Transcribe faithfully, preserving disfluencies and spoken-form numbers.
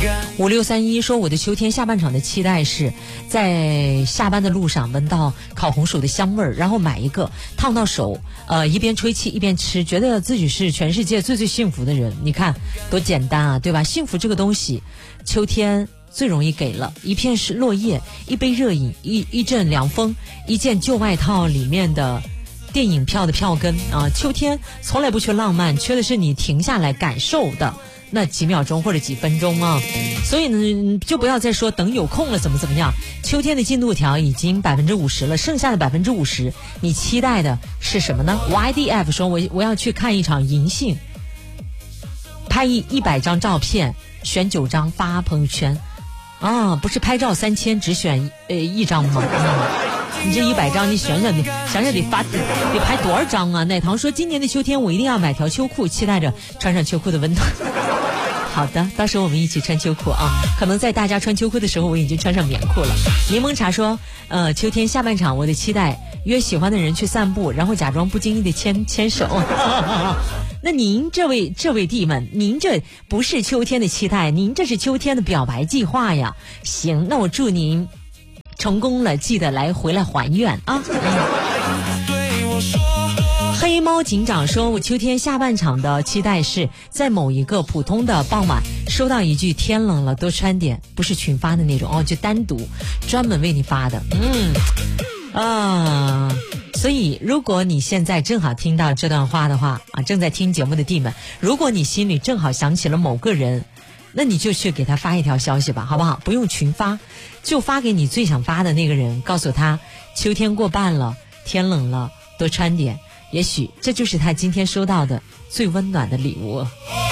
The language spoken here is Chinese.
五六三一说，我的秋天下半场的期待是在下班的路上闻到烤红薯的香味儿，然后买一个烫到手，呃，一边吹气一边吃，觉得自己是全世界最最幸福的人。你看多简单啊，对吧？幸福这个东西，秋天最容易给了，一片是落叶，一杯热饮，一一阵凉风，一件旧外套里面的电影票的票根啊。秋天从来不缺浪漫，缺的是你停下来感受的那几秒钟或者几分钟啊。所以呢，就不要再说等有空了怎么怎么样。秋天的进度条已经百分之五十了，剩下的百分之五十，你期待的是什么呢 ？Y D F 说，我我要去看一场银杏，拍一一百张照片，选九张发朋友圈。啊，不是拍照三千，只选呃一张吗？嗯，你这一百张，你想想，你想想得发得拍多少张啊？奶糖说，今年的秋天我一定要买条秋裤，期待着穿上秋裤的温暖。好的，到时候我们一起穿秋裤啊！可能在大家穿秋裤的时候，我已经穿上棉裤了。柠檬茶说，呃，秋天下半场，我的期待约喜欢的人去散步，然后假装不经意的牵牵手。那您这位这位弟们，您这不是秋天的期待，您这是秋天的表白计划呀。行，那我祝您成功了，记得来回来还愿啊。黑猫警长说，我秋天下半场的期待是在某一个普通的傍晚收到一句天冷了多穿点，不是群发的那种哦，就单独专门为你发的。嗯啊，所以如果你现在正好听到这段话的话啊，正在听节目的弟们，如果你心里正好想起了某个人，那你就去给他发一条消息吧，好不好？不用群发，就发给你最想发的那个人，告诉他秋天过半了，天冷了多穿点，也许这就是他今天收到的最温暖的礼物。